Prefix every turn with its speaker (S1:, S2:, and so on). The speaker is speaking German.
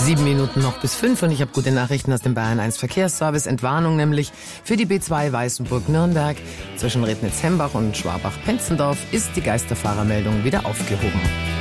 S1: 7 Minuten noch bis 5 und ich habe gute Nachrichten aus dem Bayern 1 Verkehrsservice. Entwarnung nämlich für die B2 Weißenburg-Nürnberg. Zwischen Rednitz-Hembach und Schwabach-Penzendorf ist die Geisterfahrermeldung wieder aufgehoben.